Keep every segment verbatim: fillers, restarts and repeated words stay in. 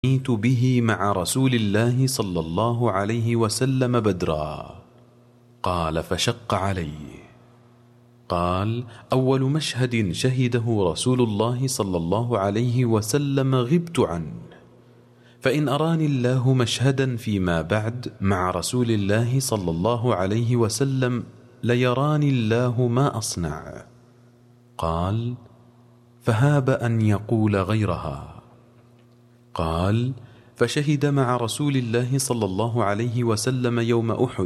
رميت به مع رسول الله صلى الله عليه وسلم بدرا. قال فشق علي. قال أول مشهد شهده رسول الله صلى الله عليه وسلم غبت عنه، فإن أراني الله مشهدا فيما بعد مع رسول الله صلى الله عليه وسلم ليراني الله ما أصنع. قال فهاب أن يقول غيرها. قال فشهد مع رسول الله صلى الله عليه وسلم يوم أحد،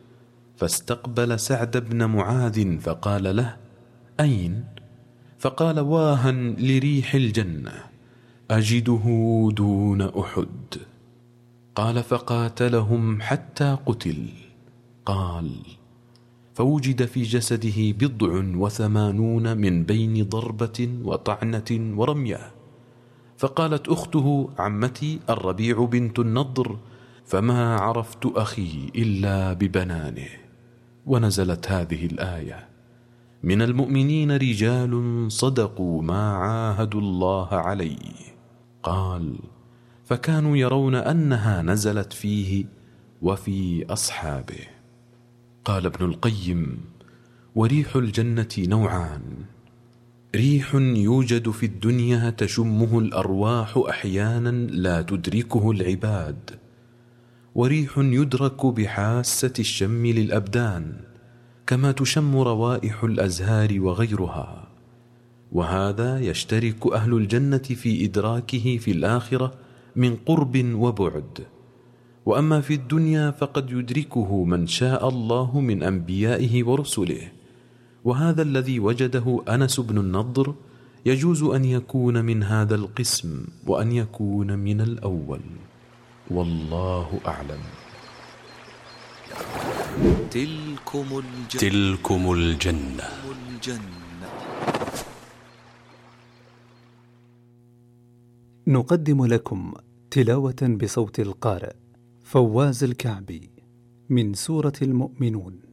فاستقبل سعد بن معاذ فقال له أين؟ فقال واها لريح الجنة أجده دون أحد. قال فقاتلهم حتى قتل. قال فوجد في جسده بضع وثمانون من بين ضربة وطعنة ورمية. فقالت أخته عمتي الربيع بنت النضر فما عرفت أخي إلا ببنانه. ونزلت هذه الآية: من المؤمنين رجال صدقوا ما عاهدوا الله عليه. قال فكانوا يرون أنها نزلت فيه وفي أصحابه. قال ابن القيم: وريح الجنة نوعان: ريح يوجد في الدنيا تشمه الأرواح أحيانا لا تدركه العباد، وريح يدرك بحاسة الشم للأبدان كما تشم روائح الأزهار وغيرها. وهذا يشترك أهل الجنة في إدراكه في الآخرة من قرب وبعد. وأما في الدنيا فقد يدركه من شاء الله من أنبيائه ورسله، وهذا الذي وجده أنس بن النضر يجوز أن يكون من هذا القسم وأن يكون من الأول، والله أعلم. تلكم الجنة, تلكم الجنة. نقدم لكم تلاوة بصوت القارئ فواز الكعبي من سورة المؤمنون.